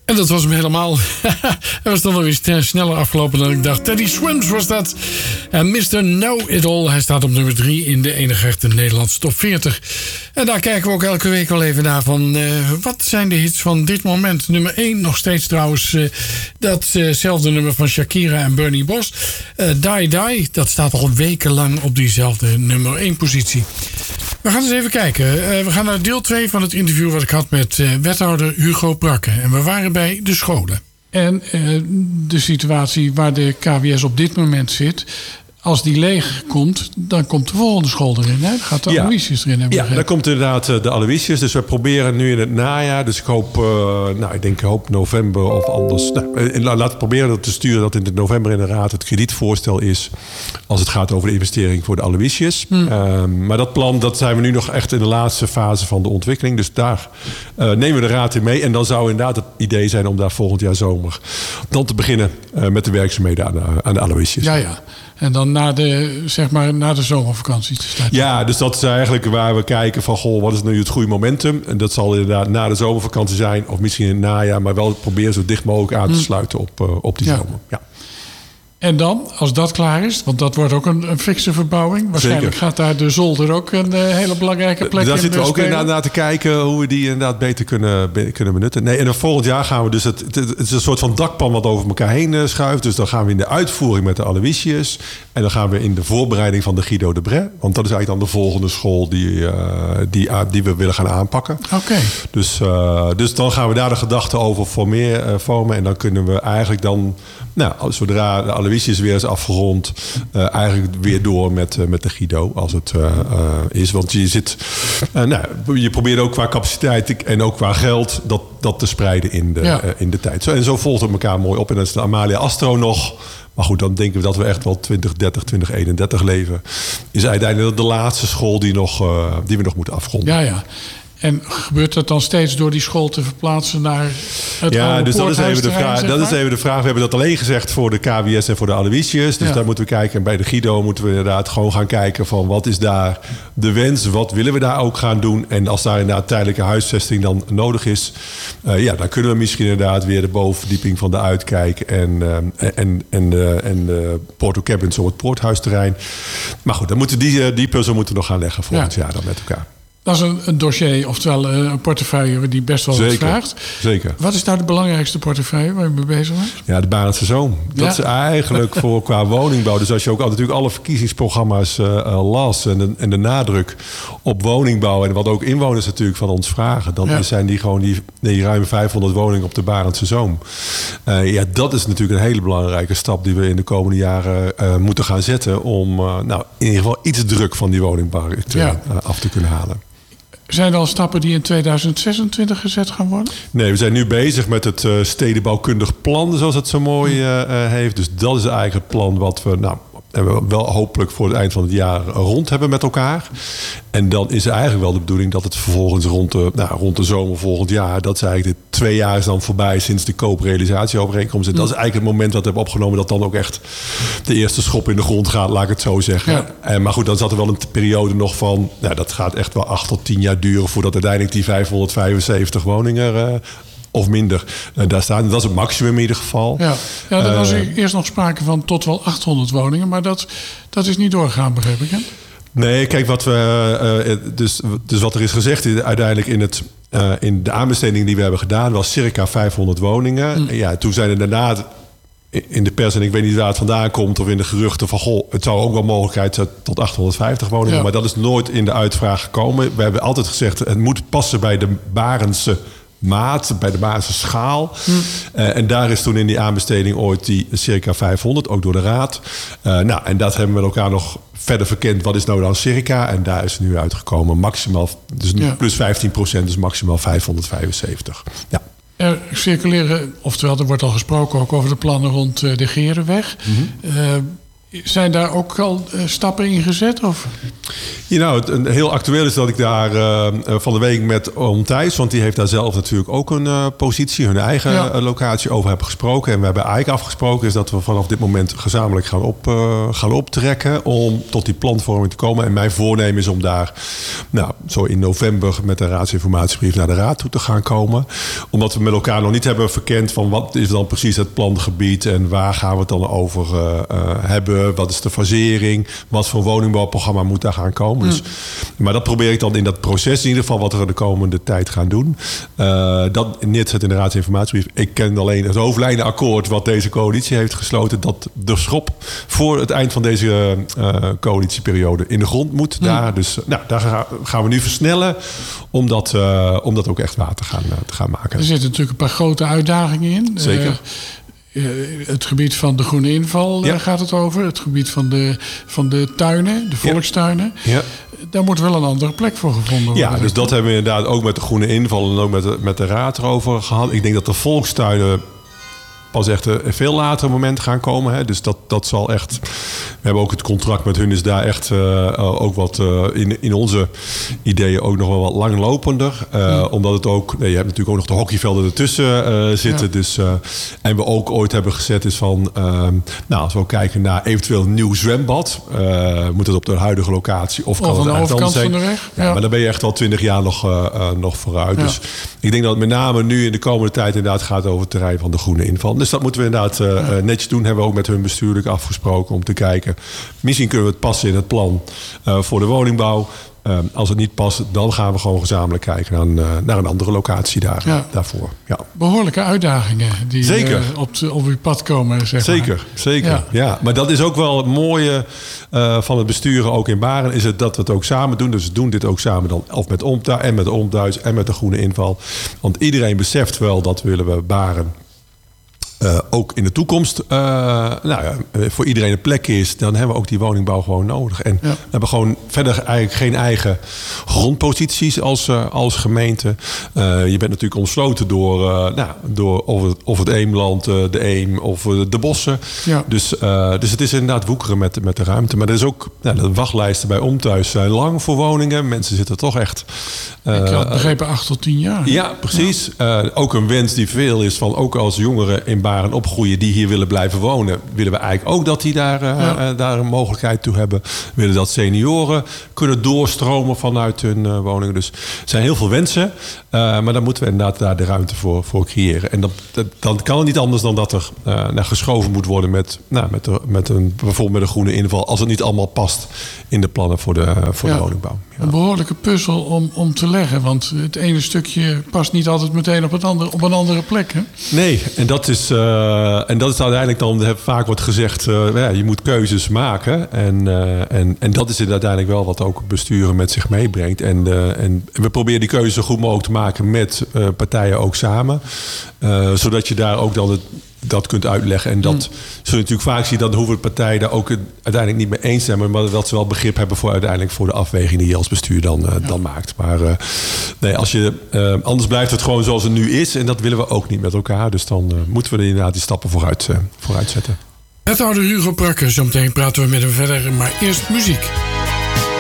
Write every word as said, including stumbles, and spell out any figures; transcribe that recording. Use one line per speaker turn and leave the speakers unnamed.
En dat was hem helemaal. Hij was dan alweer sneller afgelopen dan ik dacht. Teddy Swims was dat. En mister Know-It-All. Hij staat op nummer drie in de enige echte Nederlandse top veertig. En daar kijken we ook elke week wel even naar van... Uh, wat zijn de hits van dit moment? Nummer één nog steeds trouwens. Uh, datzelfde uh nummer van Shakira en Bernie Bos. Uh, Die Die. Dat staat al wekenlang op diezelfde nummer één positie. We gaan eens even kijken. Uh, we gaan naar deel twee van het interview wat ik had met uh, wethouder Hugo Brakke. En we waren bij de scholen. En uh, de situatie waar de K W S op dit moment zit... Als die leeg komt, dan komt de volgende school erin. Hè? Dan gaat de
ja.
Aloysius erin hebben.
Ja, dan komt inderdaad de Aloysius. Dus we proberen nu in het najaar. Dus ik hoop, uh, nou, ik denk hoop november of anders. Nou, laten we proberen dat te sturen dat in de november in de raad het kredietvoorstel is. Als het gaat over de investering voor de Aloysius. Hmm. Uh, maar dat plan, dat zijn we nu nog echt in de laatste fase van de ontwikkeling. Dus daar uh, nemen we de raad in mee. En dan zou inderdaad het idee zijn om daar volgend jaar zomer dan te beginnen uh, met de werkzaamheden aan de, aan de Aloysius.
Ja, ja. En dan na de, zeg maar, na de zomervakantie te starten.
Ja, dus dat is eigenlijk waar we kijken van... goh, wat is nu het goede momentum? En dat zal inderdaad na de zomervakantie zijn... of misschien in het najaar, maar wel proberen zo dicht mogelijk aan te sluiten op, uh, op die ja. zomer. Ja.
En dan, als dat klaar is, want dat wordt ook een, een fikse verbouwing. Waarschijnlijk Zeker. Gaat daar de zolder ook een uh, hele belangrijke plek in.
Daar zitten we ook
spelen.
inderdaad naar te kijken hoe we die inderdaad beter kunnen, be- kunnen benutten. Nee, en dan volgend jaar gaan we dus, het, het, het is een soort van dakpan wat over elkaar heen uh, schuift. Dus dan gaan we in de uitvoering met de Aloysius. En dan gaan we in de voorbereiding van de Guido de Brès. Want dat is eigenlijk dan de volgende school die, uh, die, uh, die we willen gaan aanpakken.
Oké. Okay.
Dus, uh, dus dan gaan we daar de gedachten over formeren, uh, vormen. En dan kunnen we eigenlijk dan, nou, zodra de Aloysius weer is afgerond, uh, eigenlijk weer door met, uh, met de Guido als het uh, uh, is. Want je zit, uh, nou, je probeert ook qua capaciteit en ook qua geld dat, dat te spreiden in de, ja. uh, in de tijd. Zo, en zo volgt het elkaar mooi op. En dan is de Amalia Astro nog. Maar goed, dan denken we dat we echt wel twintig dertig, twintig eenendertig leven. Is uiteindelijk de laatste school die, nog, uh, die we nog moeten afronden.
Ja, ja. En gebeurt dat dan steeds door die school te verplaatsen naar het
ja,
oude
dus dat is even de vraag.
Zeg
dat
maar?
is even de vraag. We hebben dat alleen gezegd voor de K W S en voor de Aloysius. Dus ja. daar moeten we kijken. En bij de Guido moeten we inderdaad gewoon gaan kijken van wat is daar de wens? Wat willen we daar ook gaan doen? En als daar inderdaad tijdelijke huisvesting dan nodig is, uh, ja, dan kunnen we misschien inderdaad weer de bovenverdieping van de Uitkijk en, uh, en, en, uh, en uh, Porto Cabins op het Poorthuisterrein. Maar goed, dan moeten die, die puzzel moeten we nog gaan leggen volgend ja. jaar dan met elkaar.
Dat is een, een dossier, oftewel een portefeuille die best wel wat vraagt.
Zeker.
Wat is nou de belangrijkste portefeuille waar je mee bezig bent?
Ja, de Barendse Zoom. Dat ja. is eigenlijk voor qua woningbouw. Dus als je ook al natuurlijk alle verkiezingsprogramma's uh, las en de, en de nadruk op woningbouw en wat ook inwoners natuurlijk van ons vragen, dan ja. zijn die gewoon die, die ruim vijfhonderd woningen op de Barendse Zoom. Uh, ja, dat is natuurlijk een hele belangrijke stap die we in de komende jaren uh, moeten gaan zetten om uh, nou, in ieder geval iets druk van die woningbouw ja. uh, af te kunnen halen.
Zijn er al stappen die in tweeduizend zesentwintig gezet gaan worden?
Nee, we zijn nu bezig met het uh, stedenbouwkundig plan, zoals het zo mooi uh, uh, heeft. Dus dat is eigenlijk het plan wat we, nou, we wel hopelijk voor het eind van het jaar rond hebben met elkaar. En dan is eigenlijk wel de bedoeling dat het vervolgens rond de, nou, rond de zomer volgend jaar, dat is eigenlijk de twee jaar is dan voorbij sinds de kooprealisatieovereenkomst. En dat is eigenlijk het moment dat we hebben opgenomen dat dan ook echt de eerste schop in de grond gaat, laat ik het zo zeggen. Ja. En, maar goed, dan zat er wel een periode nog van, nou, dat gaat echt wel acht tot tien jaar duren voordat uiteindelijk die vijfhonderdvijfenzeventig woningen uh, of minder uh, daar staan. Dat is het maximum in ieder geval. Ja,
ja er was uh, eerst nog sprake van tot wel achthonderd woningen, maar dat, dat is niet doorgegaan, begrijp ik, hè?
Nee, kijk, wat we, uh, dus, dus wat er is gezegd uiteindelijk in, het, uh, in de aanbesteding die we hebben gedaan, was circa vijfhonderd woningen. Mm. Ja, toen zijn er daarna in de pers, en ik weet niet waar het vandaan komt, of in de geruchten van, goh, het zou ook wel mogelijkheid zijn tot achthonderdvijftig woningen, ja. maar dat is nooit in de uitvraag gekomen. We hebben altijd gezegd, het moet passen bij de Barendse maat, bij de Barendse schaal. Hm. Uh, en daar is toen in die aanbesteding ooit die circa vijfhonderd, ook door de raad. Uh, nou, en dat hebben we met elkaar nog verder verkend. Wat is nou dan circa? En daar is het nu uitgekomen. Maximaal, dus ja. plus vijftien procent, dus maximaal vijfhonderdvijfenzeventig. Ja.
Er circuleren, oftewel er wordt al gesproken ook over de plannen rond de Gerenweg. Mm-hmm. Uh, Zijn daar ook al uh, stappen in gezet? Of?
Ja, nou, het, een, heel actueel is dat ik daar uh, van de week met Oom Thijs... want die heeft daar zelf natuurlijk ook een uh, positie... hun eigen ja. uh, locatie over hebben gesproken. En we hebben eigenlijk afgesproken... is dat we vanaf dit moment gezamenlijk gaan, op, uh, gaan optrekken... om tot die planvorming te komen. En mijn voornemen is om daar... nou, zo in november met de raadsinformatiebrief... naar de raad toe te gaan komen. Omdat we met elkaar nog niet hebben verkend... van wat is dan precies het plangebied... en waar gaan we het dan over uh, uh, hebben... Wat is de fasering? Wat voor woningbouwprogramma moet daar gaan komen? Dus, mm. Maar dat probeer ik dan in dat proces, in ieder geval wat we de komende tijd gaan doen. Uh, dat net zit in de raadsinformatiebrief. Ik ken alleen het hoofdlijnenakkoord wat deze coalitie heeft gesloten. Dat de schop voor het eind van deze uh, coalitieperiode in de grond moet. Mm. Daar, dus nou, daar gaan we nu versnellen om dat, uh, om dat ook echt waar te gaan, uh, te gaan maken.
Er zitten natuurlijk een paar grote uitdagingen in.
Zeker. Uh,
Uh, het gebied van de groene inval ja. uh, gaat het over. Het gebied van de, van de tuinen, de volkstuinen. Ja. Ja. Daar moet wel een andere plek voor gevonden worden.
Ja, dus dat hebben we inderdaad ook met de groene inval... en ook met de, met de raad erover gehad. Ik denk dat de volkstuinen pas echt een veel later moment gaan komen. Hè. Dus dat, dat zal echt... We hebben ook het contract met hun is daar echt uh, ook wat uh, in, in onze ideeën ook nog wel wat langlopender. Uh, ja. Omdat het ook... Nee, je hebt natuurlijk ook nog de hockeyvelden ertussen uh, zitten. Ja. Dus, uh, en we ook ooit hebben gezet is van... Uh, nou, als we kijken naar eventueel een nieuw zwembad. Uh, moet het op de huidige locatie of kan
of
het
aan de overkant
zijn?
Van de weg.
Ja, ja. Maar dan ben je echt al twintig jaar nog, uh, uh, nog vooruit. Ja. Dus ik denk dat het met name nu in de komende tijd inderdaad gaat over het terrein van de groene inval. Dus dat moeten we inderdaad uh, ja. netjes doen. Hebben we ook met hun bestuurlijk afgesproken om te kijken. Misschien kunnen we het passen in het plan uh, voor de woningbouw. Uh, als het niet past, dan gaan we gewoon gezamenlijk kijken naar een, uh, naar een andere locatie daar, ja. daarvoor. Ja.
Behoorlijke uitdagingen die zeker. Uh, op, de, op uw pad komen. Zeg
zeker,
maar.
zeker. Ja. Ja. Maar dat is ook wel het mooie uh, van het besturen, ook in Baren, is het dat we het ook samen doen. Dus we doen dit ook samen dan, of met Omta en met Omduits en met de groene inval. Want iedereen beseft wel dat willen we Baren... Uh, ook in de toekomst uh, nou ja, voor iedereen een plek is... dan hebben we ook die woningbouw gewoon nodig. En ja. we hebben gewoon verder eigenlijk geen eigen grondposities als, uh, als gemeente. Uh, je bent natuurlijk omsloten door, uh, nou, door of, het, of het Eemland, uh, de Eem of uh, de bossen. Ja. Dus, uh, dus het is inderdaad woekeren met, met de ruimte. Maar er is ook, nou, de wachtlijsten bij Omthuis zijn lang voor woningen. Mensen zitten toch echt...
Uh, Ik had begrepen acht tot tien jaar.
Ja, precies. Ja. Uh, ook een wens die veel is van ook als jongeren in Baren opgroeien die hier willen blijven wonen, willen we eigenlijk ook dat die daar, uh, ja. uh, daar een mogelijkheid toe hebben. We willen dat senioren kunnen doorstromen vanuit hun uh, woningen. Dus er zijn heel veel wensen, uh, maar dan moeten we inderdaad daar de ruimte voor, voor creëren. En dat, dat, dan kan het niet anders dan dat er uh, naar geschoven moet worden met, nou, met, de, met een, bijvoorbeeld met een groene inval, als het niet allemaal past in de plannen voor de, voor ja. de woningbouw. Ja.
Een behoorlijke puzzel om, om te leggen, want het ene stukje past niet altijd meteen op, het andere, op een andere plek. Hè?
Nee, en dat is, uh, en dat is uiteindelijk dan, vaak wordt gezegd, uh, ja, je moet keuzes maken. En, uh, en, en dat is uiteindelijk wel wat ook besturen met zich meebrengt. En, uh, en we proberen die keuze zo goed mogelijk te maken met uh, partijen ook samen. Uh, zodat je daar ook dan het dat kunt uitleggen. En dat mm. zul je natuurlijk vaak zien, dan hoeven de partijen daar ook uiteindelijk niet mee eens zijn, maar dat ze wel begrip hebben voor uiteindelijk voor de afweging die je als bestuur dan, uh, ja. dan maakt. Maar uh, nee, als je, uh, anders blijft het gewoon zoals het nu is en dat willen we ook niet met elkaar. Dus dan uh, moeten we er inderdaad die stappen vooruit, uh, vooruit zetten.
Wethouder Hugo Prakke, zometeen praten we met hem verder, maar eerst muziek.